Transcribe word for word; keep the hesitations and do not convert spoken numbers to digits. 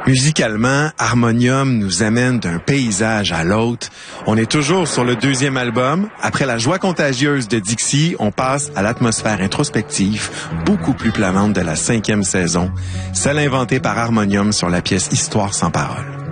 Musicalement, Harmonium nous amène d'un paysage à l'autre. On est toujours sur le deuxième album. Après la joie contagieuse de Dixie, on passe à l'atmosphère introspective, beaucoup plus planante de la cinquième saison, celle inventée par Harmonium sur la pièce Histoire sans parole.